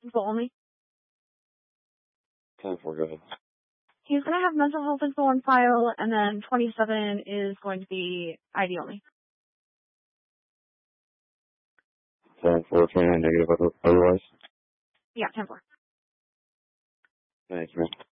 Info only. 10-4, go ahead. He's going to have mental health info on file, and then 27 is going to be ID only. 10-4, 29 negative otherwise? Yeah, 10-4. Thanks, man.